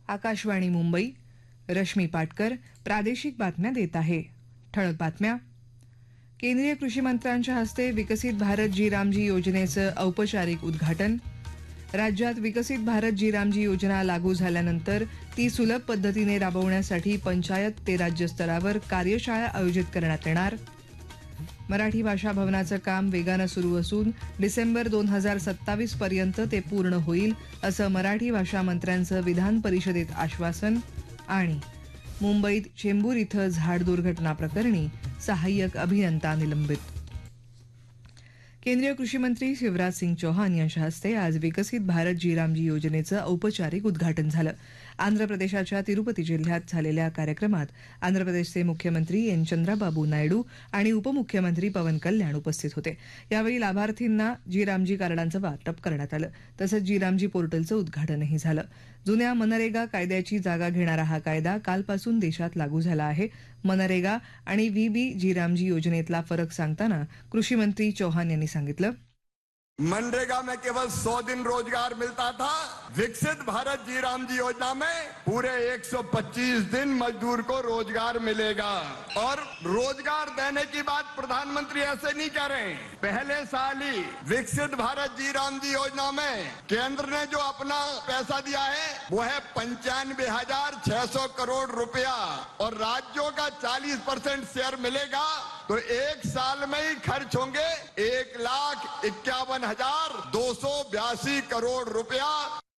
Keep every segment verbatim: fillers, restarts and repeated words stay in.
आकाशवाणी मुंबई. रश्मी पाटकर प्रादेशिक बातम्या देत आहे. ठळक बातम्या. केंद्रीय कृषी मंत्र्यांच्या हस्ते विकसित भारत जी रामजी योजनेचं औपचारिक उद्घाटन. राज्यात विकसित भारत जी रामजी योजना लागू झाल्यानंतर ती सुलभ पद्धतीने राबवण्यासाठी पंचायत ते राज्य स्तरावर कार्यशाळा आयोजित करण्यात येणार. मराठी भाषा भवनाचं काम वेगानं सुरू असून डिसेंबर दोन हजार सत्तावीस पर्यंत ते पूर्ण होईल असं मराठी भाषा मंत्र्यांचं विधान परिषदेत आश्वासन. आणि मुंबईत चेंबूर इथं झाड दुर्घटना प्रकरणी सहाय्यक अभियंता निलंबित. केंद्रीय कृषी मंत्री शिवराज सिंग चौहान यांच्या हस्ते आज विकसित भारत जी रामजी योजनेचं औपचारिक उद्घाटन झालं. आंध्र प्रदेशाच्या तिरुपती जिल्ह्यात झालेल्या कार्यक्रमात आंध्र प्रदेशचे मुख्यमंत्री एन चंद्राबाबू नायडू आणि उपमुख्यमंत्री पवन कल्याण उपस्थित होते. यावेळी लाभार्थींना जी रामजी कार्डांचं वाटप करण्यात आलं. तसंच जी रामजी पोर्टलचं उद्घाटनही झालं. जुन्या मनरेगा कायद्याची जागा घेणारा हा कायदा कालपासून देशात लागू झाला आहे. मनरेगा आणि व्हीबी जी रामजी योजनेतला फरक सांगताना कृषी मंत्री चौहान यांनी सांगितलं. मनरेगा में केवल सौ दिन रोजगार मिलता था. विकसित भारत जी रामजी योजना में पूरे एक सौ पच्चीस दिन मजदूर को रोजगार मिलेगा. और रोजगार देने की बात प्रधानमंत्री ऐसे नहीं कह रहे हैं. पहले साल ही विकसित भारत जी रामजी योजना में केंद्र ने जो अपना पैसा दिया है वो है पंचानवे हजार छह सौ करोड़ रुपया और राज्यों का चालीस परसेंट शेयर मिलेगा. तो एक साल में ही खर्च होंगे एक लाख इक्यावन हजार दो सौ बयासी करोड़ रुपया.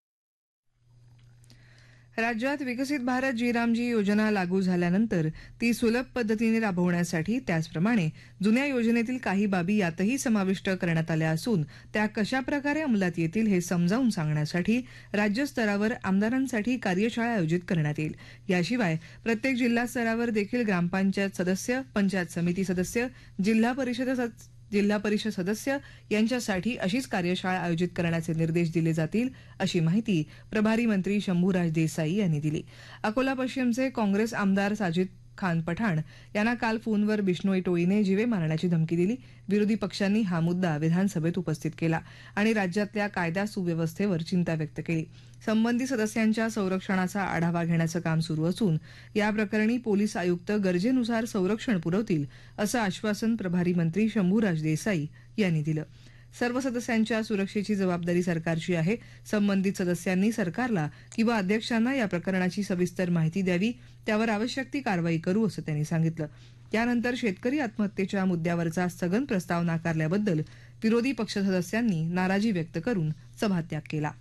राज्यात विकसित भारत जी रामजी योजना लागू झाल्यानंतर ती सुलभ पद्धतीने राबवण्यासाठी त्याचप्रमाणे जुन्या योजनेतील काही बाबी यातही समाविष्ट करण्यात आल्या असून त्या कशाप्रकारे अंमलात येतील हे समजावून सांगण्यासाठी राज्यस्तरावर आमदारांसाठी कार्यशाळा आयोजित करण्यात येईल. याशिवाय प्रत्येक जिल्हा स्तरावर देखील ग्रामपंचायत सदस्य, पंचायत समिती सदस्य, जिल्हा परिषद जिल्हा परिषद सदस्य यांच्यासाठी अशीच कार्यशाळा आयोजित करण्याचे निर्देश दिले जातील अशी माहिती प्रभारी मंत्री शंभूराज देसाई यांनी दिली. अकोला पश्चिमचे काँग्रेस आमदार साजिद खान पठाण यांना काल फोनवर बिश्नोई टोळीने जीवे मारण्याची धमकी दिली. विरोधी पक्षांनी हा मुद्दा विधानसभेत उपस्थित केला आणि राज्यातल्या कायदा सुव्यवस्थेवर चिंता व्यक्त केली. संबंधित सदस्यांच्या संरक्षणाचा आढावा घेण्याचं काम सुरू असून या प्रकरणी पोलीस आयुक्त गरजेनुसार संरक्षण पुरवतील असं आश्वासन प्रभारी मंत्री शंभूराज देसाई यांनी दिलं. सर्व सदस्यांच्या सुरक्षेची जबाबदारी सरकारची आहे. संबंधित सदस्यांनी सरकारला किंवा अध्यक्षांना या प्रकरणाची सविस्तर माहिती द्यावी. त्यावर आवश्यक ती कारवाई करू असं त्यांनी सांगितलं. त्यानंतर शेतकरी आत्महत्येच्या मुद्द्यावरचा स्थगन प्रस्ताव नाकारल्याबद्दल विरोधी पक्ष सदस्यांनी नाराजी व्यक्त करून सभात्याग केला.